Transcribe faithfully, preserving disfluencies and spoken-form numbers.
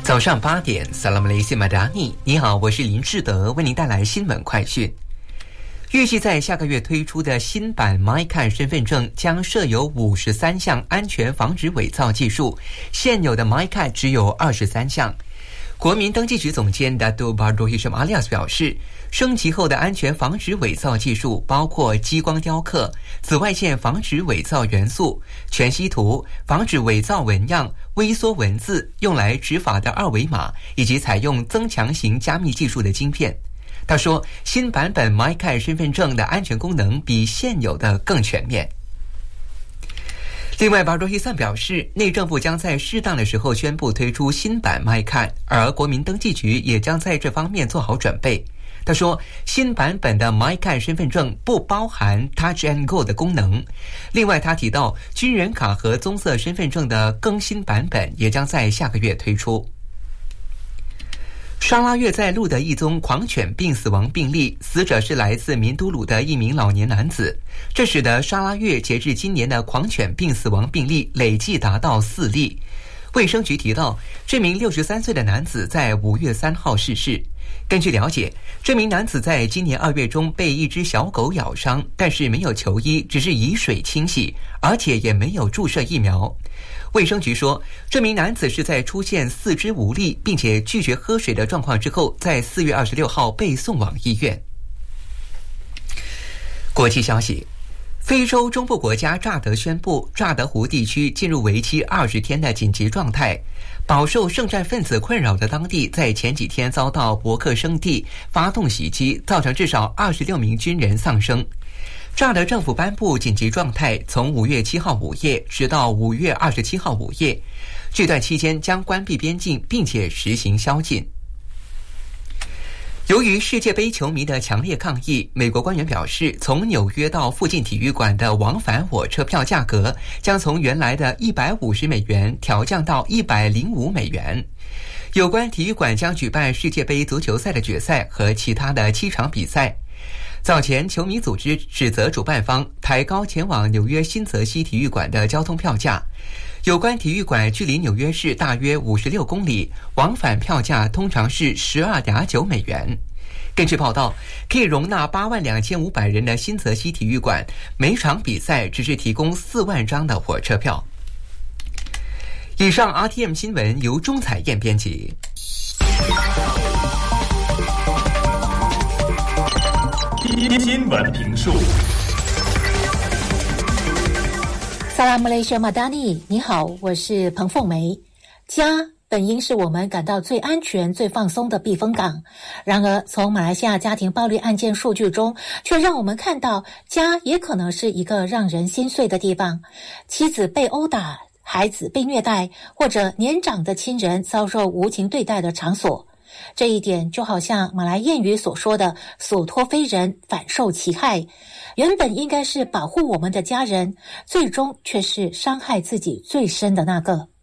早上八点 Salam Malaysia Madani， 你好，我是林志德，为您带来新闻快讯。预计在下个月推出的新版 MyCard 身份证将设有五十三项安全防止伪造技术，现有的 MyCard 只有二十三项。国民登记局总监 Dato' Badrul Hisham Alias 表示，升级后的安全防止伪造技术包括激光雕刻、紫外线防止伪造元素、全息图、防止伪造纹样、微缩文字、用来执法的二维码，以及采用增强型加密技术的晶片。他说，新版本 MyCard 身份证的安全功能比现有的更全面。另外，巴若希散表示，内政部将在适当的时候宣布推出新版 MyCard， 而国民登记局也将在这方面做好准备。他说，新版本的 MyCard 身份证不包含 Touch and Go 的功能。另外，他提到军人卡和棕色身份证的更新版本也将在下个月推出。沙拉越在路德一宗狂犬病死亡病例，死者是来自民都鲁的一名老年男子，这使得沙拉越截至今年的狂犬病死亡病例累计达到四例。卫生局提到，这名六十三岁的男子在五月三号逝世。根据了解，这名男子在今年二月中被一只小狗咬伤，但是没有求医，只是以水清洗，而且也没有注射疫苗。卫生局说，这名男子是在出现四肢无力并且拒绝喝水的状况之后，在四月二十六号被送往医院。国际消息，非洲中部国家乍得宣布，乍得湖地区进入为期二十天的紧急状态。饱受圣战分子困扰的当地，在前几天遭到伯克圣地发动袭击，造成至少二十六名军人丧生。乍得政府颁布紧急状态，从五月七号午夜直到五月二十七号午夜，这段期间将关闭边境，并且实行宵禁。由于世界杯球迷的强烈抗议，美国官员表示，从纽约到附近体育馆的往返火车票价格将从原来的一百五十美元调降到一百零五美元。有关体育馆将举办世界杯足球赛的决赛和其他的七场比赛。早前，球迷组织指责主办方抬高前往纽约新泽西体育馆的交通票价。有关体育馆距离纽约市大约五十六公里，往返票价通常是 十二点九美元。根据报道，可以容纳八万两千五百人的新泽西体育馆，每场比赛只是提供四万张的火车票。以上 R T M 新闻由钟彩燕编辑。 新闻评述。 萨拉姆雷舍马达尼，你好，我是彭凤梅。家本应是我们感到最安全、最放松的避风港，然而从马来西亚家庭暴力案件数据中，却让我们看到家也可能是一个让人心碎的地方。妻子被殴打，孩子被虐待，或者年长的亲人遭受无情对待的场所。这一点就好像马来谚语所说的所托非人，反受其害。原本应该是保护我们的家人，最终却是伤害自己最深的那个。